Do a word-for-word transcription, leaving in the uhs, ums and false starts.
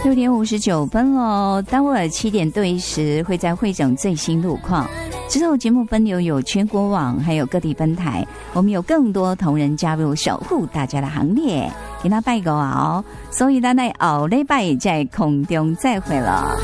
六点五十九分哦，待会儿七点对时会在会诊最新路况。之后节目分流有全国网，还有各地分台，我们有更多同仁加入守护大家的行列，给他拜个好。所以咱在后礼拜在空中再会了。